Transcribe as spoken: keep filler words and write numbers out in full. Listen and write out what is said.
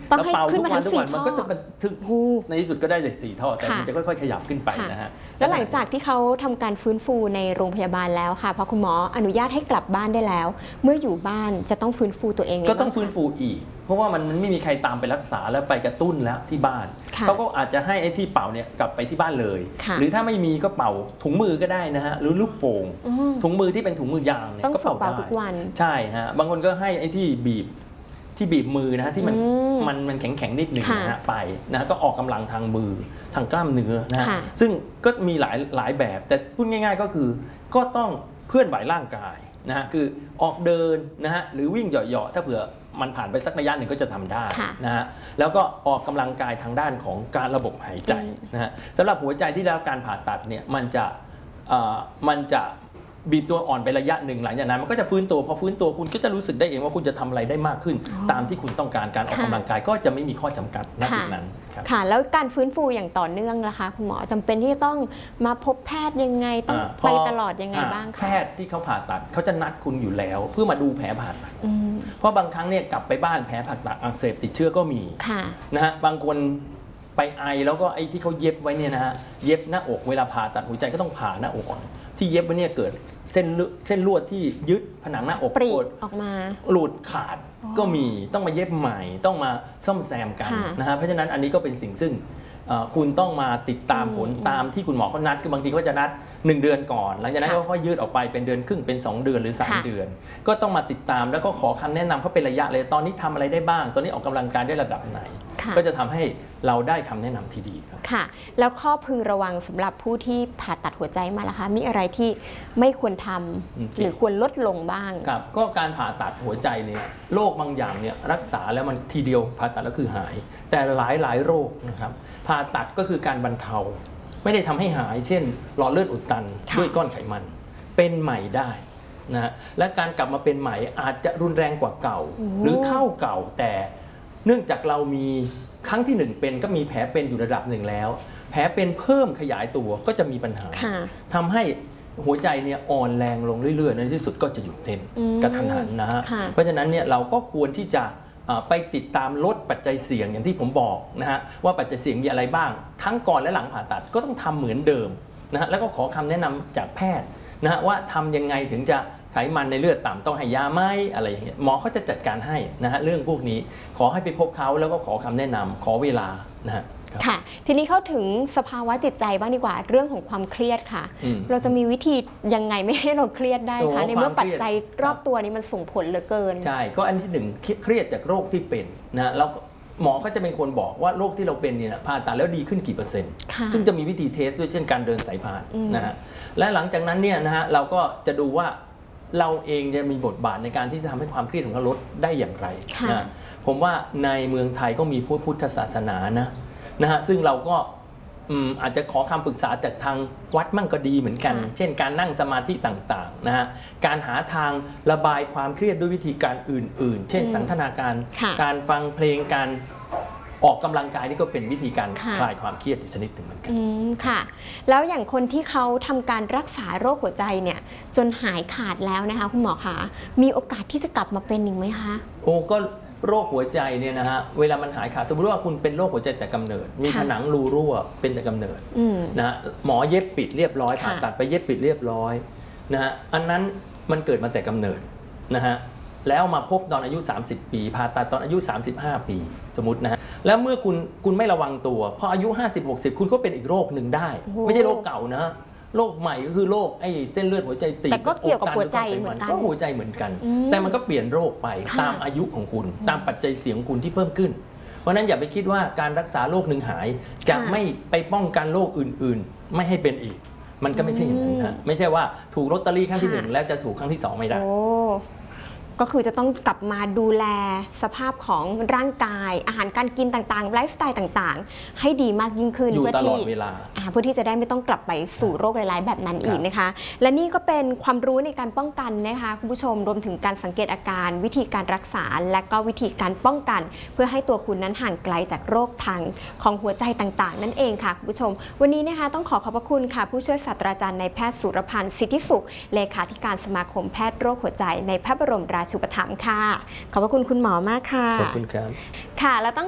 ต้องให้ขึ้นมาทั้งสี่ท่อมันก็จะบันทึกในที่สุดก็ได้เลยสี่ท่อแต่มันจะค่อยๆขยับขึ้นไปนะฮะแล้วหลังจากที่เขาทำการฟื้นฟูในโรงพยาบาลแล้วค่ะพอคุณหมออนุญาตให้กลับบ้านได้แล้วเมื่ออยู่บ้านจะต้องฟื้นฟูตัวเองก็ต้องฟื้นฟูอีกเพราะว่ามันไม่มีใครตามไปรักษาแล้วไปกระตุ้นแล้วที่บ้านเขาก็อาจจะให้ไอ้ที่เป่าเนี่ยกลับไปที่บ้านเลยหรือถ้าไม่มีก็เป่าถุงมือก็ได้นะฮะหรือลูกโป่งถุงมือที่เป็นถุงมือยางเนี่ยก็เป่าได้ทุกวันใช่ฮะบางคนก็ให้ไอ้ที่บีบที่บีบมือนะฮะที่มันมันมันแข็งแข็งนิดหนึ่งนะฮะไปนะก็ออกกำลังทางมือทางกล้ามเนื้อนะฮะซึ่งก็มีหลายหลายแบบแต่พูดง่ายๆก็คือก็ต้องเคลื่อนไหวร่างกายนะฮะคือออกเดินนะฮะหรือวิ่งเหยาะๆถ้าเผื่อมันผ่านไปสักระยะหนึ่งก็จะทำได้นะฮะแล้วก็ออกกำลังกายทางด้านของการระบบหายใจนะฮะสำหรับหัวใจที่ได้รับการผ่าตัดเนี่ยมันจะมันจะบีบตัวอ่อนไประยะหนึ่งหลังจากนั้นมันก็จะฟื้นตัวพอฟื้นตัวคุณก็จะรู้สึกได้เองว่าคุณจะทำอะไรได้มากขึ้นตามที่คุณต้องการการออกกำลังกายก็จะไม่มีข้อจำกัดณจุดนั้นค่ะแล้วการฟื้นฟูอย่างต่อเนื่องนะคะคุณหมอจำเป็นที่จะต้องมาพบแพทย์ยังไงต้องไปตลอดยังไงบ้างคะแพทย์ที่เขาผ่าตัดเขาจะนัดคุณอยู่แล้วเพื่อมาดูแผลผ่าตัดเพราะบางครั้งเนี่ยกลับไปบ้านแผลผ่าตัดอักเสบติดเชื้อก็มีนะฮะบางคนไปไอแล้วก็ไอ้ที่เขาเย็บไว้เนี่ยนะฮะเย็บหน้าอกเวลาผ่าตัดหัวใจก็ต้องผ่าหน้าอกที่เย็บไว้เนี่ยเกิดเส้นเส้นลวดที่ยึดผนังหน้าอกปริออกมาหลุดขาดก็มีต้องมาเย็บใหม่ต้องมาซ่อมแซมกันนะฮะเพราะฉะนั้นอันนี้ก็เป็นสิ่งซึ่งคุณต้องมาติดตามผลตามที่คุณหมอเขานัดคือบางทีเขาจะนัดหนึ่งเดือนก่อนหลังจากนั้นก็ค่อยยืดออกไปเป็นเดือนครึ่งเป็นสองเดือนหรือสามเดือนก็ต้องมาติดตามแล้วก็ขอคำแนะนำเขาเป็นระยะเลยตอนนี้ทำอะไรได้บ้างตอนนี้ออกกำลังกายได้ระดับไหนก็จะทำให้เราได้คำแนะนำที่ดีครับค่ะแล้วข้อพึงระวังสำหรับผู้ที่ผ่าตัดหัวใจมาล่ะคะมีอะไรที่ไม่ควรทำหรือควรลดลงบ้างครับก็การผ่าตัดหัวใจเนี่ยโรคบางอย่างเนี่ยรักษาแล้วมันทีเดียวผ่าตัดแล้วคือหายแต่หลายหลายโรคนะครับผ่าตัดก็คือการบรรเทาไม่ได้ทำให้หายเช่นหลอดเลือดอุดตันด้วยก้อนไขมันเป็นใหม่ได้นะและการกลับมาเป็นใหม่อาจจะรุนแรงกว่าเก่าหรือเท่าเก่าแต่เนื่องจากเรามีครั้งที่หนึ่งเป็นก็มีแผลเป็นอยู่ระดับหนึ่งแล้วแผลเป็นเพิ่มขยายตัวก็จะมีปัญหาทำให้หัวใจเนี่ยอ่อนแรงลงเรื่อยๆในที่สุดก็จะหยุดเต้นกระทันหันนะฮะเพราะฉะนั้นเนี่ยเราก็ควรที่จะไปติดตามลดปัจจัยเสี่ยงอย่างที่ผมบอกนะฮะว่าปัจจัยเสี่ยงมีอะไรบ้างทั้งก่อนและหลังผ่าตัดก็ต้องทำเหมือนเดิมนะฮะแล้วก็ขอคำแนะนำจากแพทย์นะฮะว่าทำยังไงถึงจะไขมันในเลือดต่ำต้องให้ยาไหมอะไรอย่างเงี้ยหมอเขาจะจัดการให้นะฮะเรื่องพวกนี้ขอให้ไปพบเขาแล้วก็ขอคำแนะนำขอเวลานะฮะค่ะทีนี้เข้าถึงสภาวะจิตใจบ้างดีกว่าเรื่องของความเครียดค่ะเราจะมีวิธียังไงไม่ให้เราเครียดได้คะในเมื่อปัจจัยรอบตัวนี้มันส่งผลเหลือเกินใช่ก็อันที่หนึ่งเครียดจากโรคที่เป็นนะแล้วหมอเขาจะเป็นคนบอกว่าโรคที่เราเป็นเนี่ยผ่าตัดแล้วดีขึ้นกี่เปอร์เซ็นต์ซึ่งจะมีวิธีเทสด้วยเช่นการเดินสายพานนะฮะและหลังจากนั้นเนี่ยนะฮะเราก็จะดูว่าเราเองจะมีบทบาทในการที่จะทำให้ความเครียดของเขาลดได้อย่างไรนะผมว่าในเมืองไทยก็มีพุทธศาสนานะนะฮะซึ่งเราก็อาจจะขอคำปรึกษาจากทางวัดมั่งก็ดีเหมือนกันเช่นการนั่งสมาธิต่างๆนะฮะการหาทางระบายความเครียดด้วยวิธีการอื่นๆเช่นสันทนาการการฟังเพลงการออกกำลังกายนี่ก็เป็นวิธีการคลายความเครียดอีกชนิดหนึ่งเหมือนกันค่ะแล้วอย่างคนที่เขาทำการรักษาโรคหัวใจเนี่ยจนหายขาดแล้วนะคะคุณหมอคะมีโอกาสที่จะกลับมาเป็นอีกไหมคะโอ้ก็โรคหัวใจเนี่ยนะฮะเวลามันหายขาดสมมติว่าคุณเป็นโรคหัวใจแต่กำเนิดมีผนังรูรั่วเป็นแต่กำเนิดนะหมอเย็บปิดเรียบร้อยผ่าตัดไปเย็บปิดเรียบร้อยนะฮะอันนั้นมันเกิดมาแต่กำเนิดนะฮะแล้วมาพบตอนอายุสามสิบปีผ่าตัดตอนอายุสามสิบห้าปีสมมตินะฮะแล้วเมื่อคุณคุณไม่ระวังตัวพออายุห้าสิบ หกสิบคุณก็เป็นอีกโรคหนึ่งได้ไม่ใช่โรคเก่านะโรคใหม่ก็คือโรคไอ้เส้นเลือดหัวใจตีบแต่ก็เกี่ยวกับหัวใจเหมือนกันก็หัวใจเหมือนกันแต่มันก็เปลี่ยนโรคไปตามอายุของคุณตามปัจจัยเสี่ยงของคุณที่เพิ่มขึ้นเพราะนั้นอย่าไปคิดว่าการรักษาโรคหนึ่งหายจะไม่ไปป้องกันโรคอื่นๆไม่ให้เป็นอีกมันก็ไม่ใช่อย่างนั้นนะไม่ใช่ว่าถูกลอตเตอรี่ครั้งที่หนึ่งแล้วจะถูกครั้งที่สองไม่ได้ก็คือจะต้องกลับมาดูแลสภาพของร่างกายอาหารการกินต่างๆไลฟ์สไตล์ต่างๆให้ดีมากยิ่งขึ้นเพื่อที่เพื่อที่จะได้ไม่ต้องกลับไปสู่โรคร้ายๆแบบนั้นอีกนะคะและนี่ก็เป็นความรู้ในการป้องกันนะคะคุณผู้ชมรวมถึงการสังเกตอาการวิธีการรักษาและก็วิธีการป้องกันเพื่อให้ตัวคุณนั้นห่างไกลจากโรคทางของหัวใจต่างๆนั่นเองค่ะคุณผู้ชมวันนี้นะคะต้องขอขอบพระคุณค่ะผู้ช่วยศาสตราจารย์นายแพทย์สุรพันธ์สิทธิสุขเลขาธิการสมาคมแพทย์โรคหัวใจในพระบรมราชูปถัมภ์ค่ะขอบพระคุณคุณหมอมากค่ะขอบคุณครับค่ะแล้วต้อง